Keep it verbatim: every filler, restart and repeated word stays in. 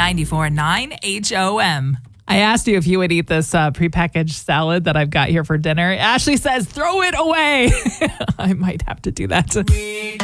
ninety-four point nine H O M. I asked you if you would eat this uh, prepackaged salad that I've got here for dinner. Ashley says, throw it away. I might have to do that.